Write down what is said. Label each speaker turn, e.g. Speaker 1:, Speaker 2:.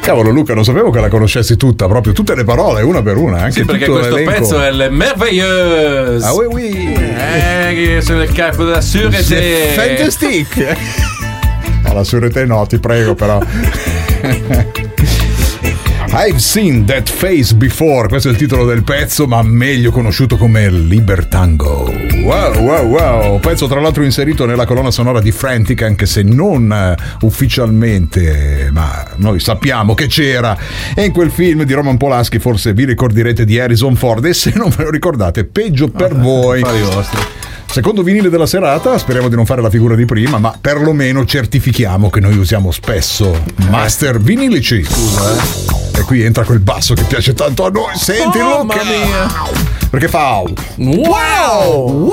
Speaker 1: Cavolo Luca, non sapevo che la conoscessi tutta, proprio tutte le parole, una per una, anche
Speaker 2: sì, perché
Speaker 1: tutto
Speaker 2: questo
Speaker 1: l'elenco.
Speaker 2: pezzo è le Merveilleuse.
Speaker 1: Ah oui oui.
Speaker 2: Che sono il capo della sûreté.
Speaker 1: Fantastic. No, la sûreté no, ti prego però. I've seen that face before, questo è il titolo del pezzo, ma meglio conosciuto come Libertango. Wow, pezzo tra l'altro inserito nella colonna sonora di Frantic, anche se non ufficialmente, ma noi sappiamo che c'era. E in quel film di Roman Polanski forse vi ricorderete di Harrison Ford, e se non ve lo ricordate peggio per voi. Secondo vinile della serata, speriamo di non fare la figura di prima, ma perlomeno certifichiamo che noi usiamo spesso master vinilici. Scusa, E qui entra quel basso che piace tanto a noi. Senti, Luca!
Speaker 2: Mamma mia!
Speaker 1: Perché fa
Speaker 2: Wow!